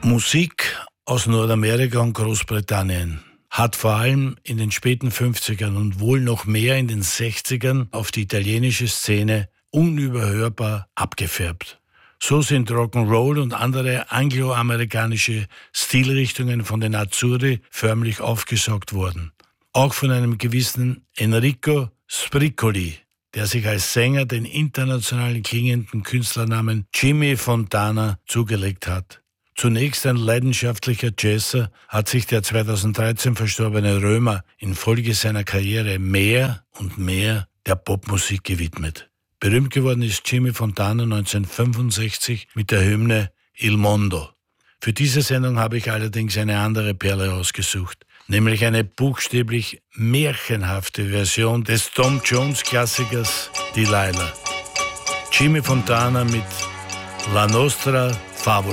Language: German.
Musik aus Nordamerika und Großbritannien hat vor allem in den späten 50ern und wohl noch mehr in den 60ern auf die italienische Szene unüberhörbar abgefärbt. So sind Rock'n'Roll und andere angloamerikanische Stilrichtungen von den Azzurri förmlich aufgesaugt worden. Auch von einem gewissen Enrico Spricoli, der sich als Sänger den international klingenden Künstlernamen Jimmy Fontana zugelegt hat. Zunächst ein leidenschaftlicher Jazzer, hat sich der 2013 verstorbene Römer infolge seiner Karriere mehr und mehr der Popmusik gewidmet. Berühmt geworden ist Jimmy Fontana 1965 mit der Hymne Il Mondo. Für diese Sendung habe ich allerdings eine andere Perle ausgesucht, nämlich eine buchstäblich märchenhafte Version des Tom Jones-Klassikers Delilah. Jimmy Fontana mit La Nostra Favola.